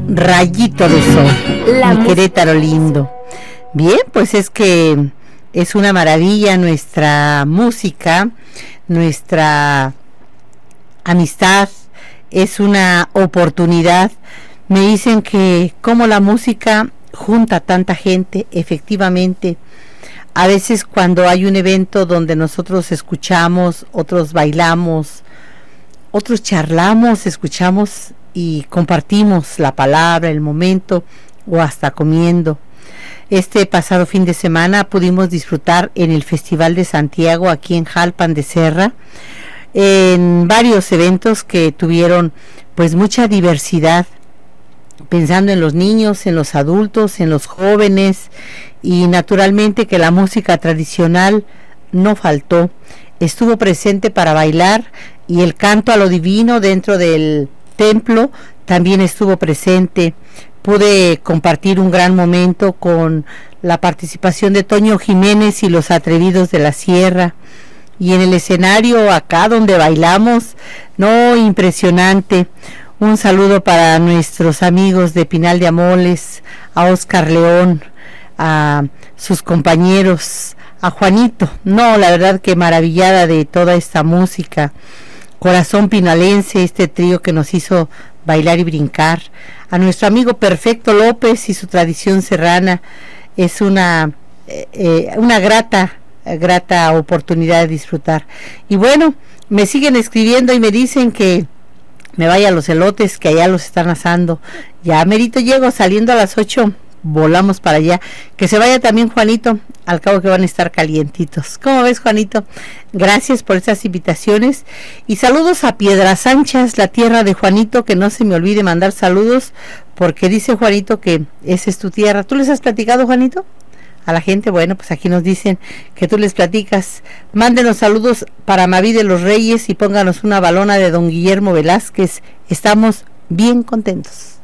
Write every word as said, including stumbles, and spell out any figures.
Rayito de Sol, la mi Querétaro lindo. Bien, pues es que es una maravilla nuestra música, nuestra amistad, es una oportunidad. Me dicen que como la música junta a tanta gente, efectivamente. A veces cuando hay un evento donde nosotros escuchamos, otros bailamos, otros charlamos, escuchamos y compartimos la palabra, el momento o hasta comiendo. Este pasado fin de semana pudimos disfrutar en el Festival de Santiago aquí en Jalpan de Serra, en varios eventos que tuvieron pues mucha diversidad, pensando en los niños, en los adultos, en los jóvenes, y naturalmente que la música tradicional no faltó, estuvo presente para bailar, y el canto a lo divino dentro del templo también estuvo presente. Pude compartir un gran momento con la participación de Toño Jiménez y los Atrevidos de la Sierra, y en el escenario acá donde bailamos, no, impresionante. Un saludo para nuestros amigos de Pinal de Amoles, a Oscar León, a sus compañeros, a Juanito. No, la verdad que maravillada de toda esta música. Corazón Pinalense, este trío que nos hizo bailar y brincar. A nuestro amigo Perfecto López y su tradición serrana. Es una, eh, una grata, grata oportunidad de disfrutar. Y bueno, me siguen escribiendo y me dicen que me vaya a los elotes, que allá los están asando. Ya merito llego, saliendo a las ocho, volamos para allá. Que se vaya también Juanito, al cabo que van a estar calientitos. ¿Cómo ves, Juanito? Gracias por estas invitaciones. Y saludos a Piedras Anchas, la tierra de Juanito, que no se me olvide mandar saludos, porque dice Juanito que esa es tu tierra. ¿Tú les has platicado, Juanito? A la gente, bueno, pues aquí nos dicen que tú les platicas. Mándenos saludos para Maví de los Reyes y pónganos una balona de don Guillermo Velázquez. Estamos bien contentos.